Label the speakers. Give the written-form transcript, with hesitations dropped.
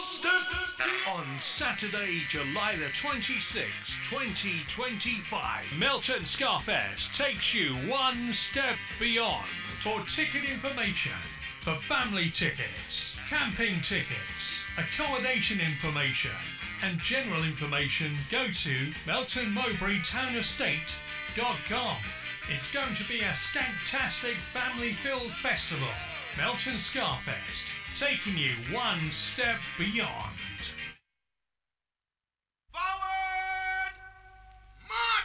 Speaker 1: On Saturday, July the 26th, 2025, Melton Scarfest takes you one step beyond. For ticket information, for family tickets, camping tickets, accommodation information, and general information, go to meltonmowbraytownestate.com. It's going to be a stank-tastic family-filled festival. Melton Scarfest, taking you one step beyond.